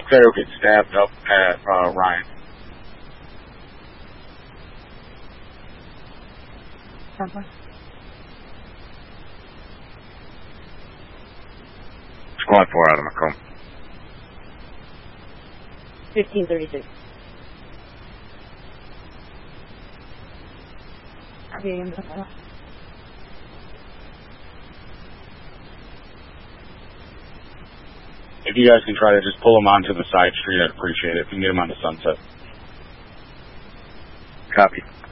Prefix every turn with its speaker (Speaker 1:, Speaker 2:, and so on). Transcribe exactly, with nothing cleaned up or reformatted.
Speaker 1: Coyote gets stabbed up at uh, Ryan.
Speaker 2: Uh-huh.
Speaker 3: Squad four out of Macomb.
Speaker 2: fifteen thirty-six.
Speaker 1: If you guys can try to just pull them onto the side street, I'd appreciate it. If you can get them onto Sunset.
Speaker 3: Copy.